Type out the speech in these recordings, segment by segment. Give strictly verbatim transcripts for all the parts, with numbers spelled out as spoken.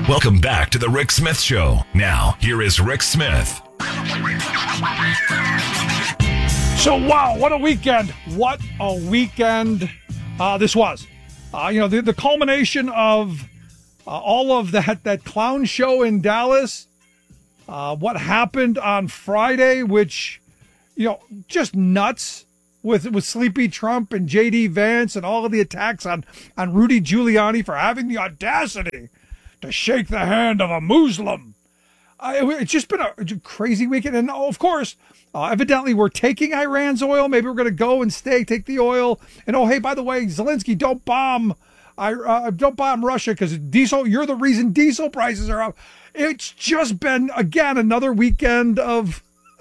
Welcome back to the Rick Smith Show. Now, here is Rick Smith. So, wow, what a weekend. What a weekend uh, this was. Uh, you know, the, the culmination of uh, all of that, that clown show in Dallas, uh, what happened on Friday, which, you know, just nuts with with Sleepy Trump and J D Vance and all of the attacks on, on Rudy Giuliani for having the audacity to shake the hand of a Muslim. Uh, it, it's just been a, a crazy weekend. And, oh, of course, uh, evidently we're taking Iran's oil. Maybe we're going to go and stay, take the oil. And, oh, hey, by the way, Zelensky, don't bomb I uh, don't bomb Russia because diesel, you're the reason diesel prices are up. It's just been, again, another weekend of,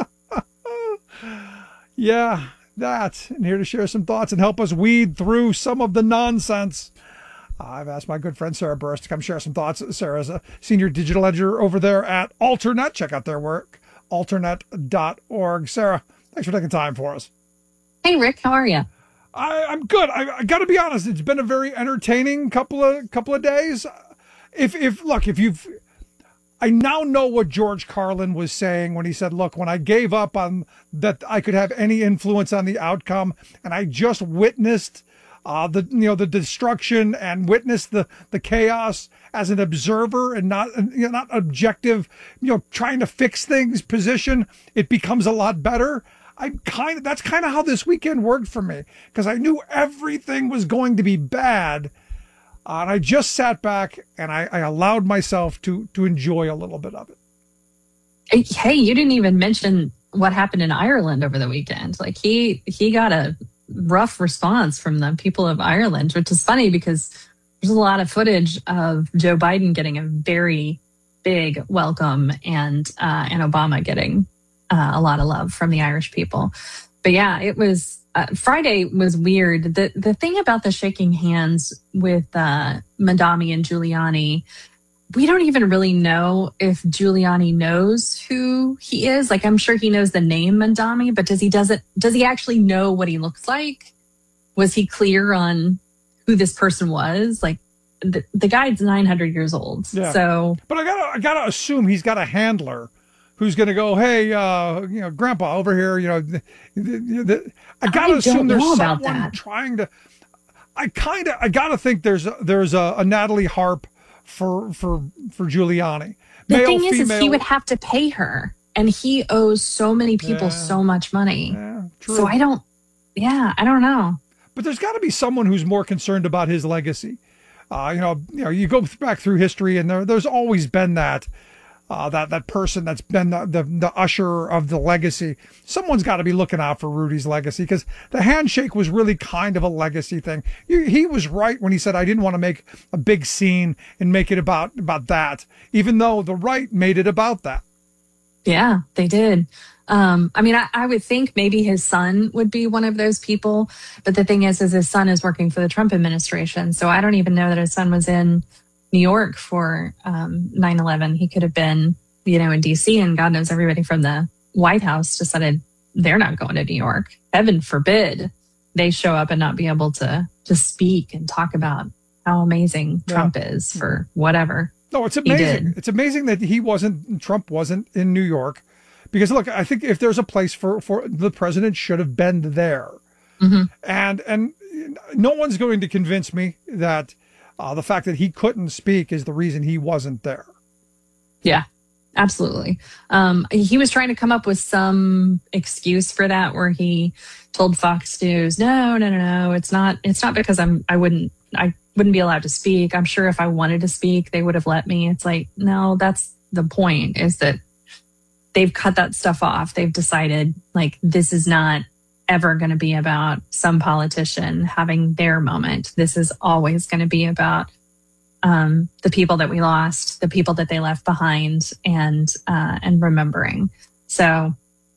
yeah, that. And here to share some thoughts and help us weed through some of the nonsense. I've asked my good friend Sarah Burris to come share some thoughts. Sarah's a senior digital editor over there at Alternet. Check out their work, alternet dot org. Sarah, thanks for taking time for us. Hey, Rick, how are you? I, I'm good. I, I got to be honest. It's been a very entertaining couple of couple of days. If if look, if you've, I now know what George Carlin was saying when he said, "Look, when I gave up on that, I could have any influence on the outcome, and I just witnessed." Uh, the you know the destruction and witness the the chaos as an observer and not you know, not objective, you know, trying to fix things position. It becomes a lot better. I kind of that's kind of how this weekend worked for me because I knew everything was going to be bad, uh, and I just sat back and I, I allowed myself to to enjoy a little bit of it. Hey, you didn't even mention what happened in Ireland over the weekend. Like he he got a rough response from the people of Ireland, which is funny because there's a lot of footage of Joe Biden getting a very big welcome and uh, and Obama getting uh, a lot of love from the Irish people. But yeah, it was uh, Friday was weird. The the thing about the shaking hands with uh, Madami and Giuliani, we don't even really know if Giuliani knows who he is. Like, I'm sure he knows the name Madami, but does he does it? Does he actually know what he looks like? Was he clear on who this person was? Like, the, the guy's nine hundred years old. Yeah. So, but I gotta I gotta assume he's got a handler who's going to go, hey, uh, you know, Grandpa over here. You know, the, the, the, I gotta I assume there's about someone that. trying to. I kind of I gotta think there's a, there's a, a Natalie Harp. For for for Giuliani, the male, thing is, female. is he would have to pay her, and he owes so many people Yeah. so much money. Yeah, true. So I don't, yeah, I don't know. But there's got to be someone who's more concerned about his legacy. Uh, you know, you know, you go back through history, and there there's always been that. Uh, that that person that's been the, the, the usher of the legacy. Someone's got to be looking out for Rudy's legacy because the handshake was really kind of a legacy thing. He, he was right when he said, I didn't want to make a big scene and make it about, about that, even though the right made it about that. Yeah, they did. Um, I mean, I, I would think maybe his son would be one of those people. But the thing is, is his son is working for the Trump administration. So I don't even know that his son was in New York for um, nine eleven. He could have been, you know, in D C, and God knows everybody from the White House decided they're not going to New York. Heaven forbid they show up and not be able to to speak and talk about how amazing Yeah. Trump is for whatever. No, it's he amazing. did. It's amazing that he wasn't, Trump wasn't in New York because look, I think if there's a place for, for the president should have been there. Mm-hmm. And, and no one's going to convince me that Uh, the fact that he couldn't speak is the reason he wasn't there. Yeah, absolutely. Um, he was trying to come up with some excuse for that, where he told Fox News, "No, no, no, no. It's not. It's not because I'm. I wouldn't. I wouldn't be allowed to speak. I'm sure if I wanted to speak, they would have let me." It's like, no, that's the point. Is that they've cut that stuff off. They've decided like this is not ever going to be about some politician having their moment. This is always going to be about um, the people that we lost, the people that they left behind, and uh, and remembering. So,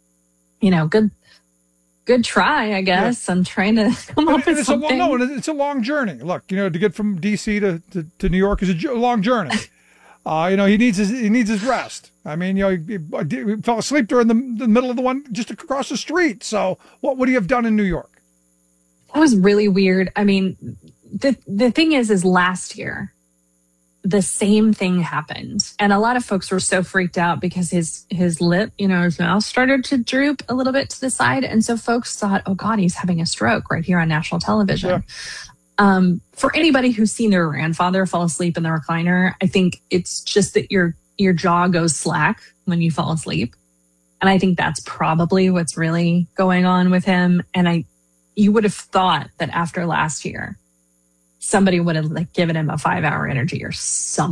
you know, good good try, I guess. Yeah. I'm trying to come and, up with it's something. A, no, it's a long journey. Look, you know, to get from D C to, to, to New York is a long journey. Uh, you know, he needs his he needs his rest. I mean, you know, he, he fell asleep during the, the middle of the one just across the street. So, what would he have done in New York? That was really weird. I mean, the the thing is, is last year the same thing happened. And a lot of folks were so freaked out because his his lip, you know, his mouth started to droop a little bit to the side. And so folks thought, oh God, he's having a stroke right here on national television. Yeah. Um, for anybody who's seen their grandfather fall asleep in the recliner, I think it's just that your your jaw goes slack when you fall asleep. And I think that's probably what's really going on with him. And I, you would have thought that after last year, somebody would have like given him a five hour energy or something.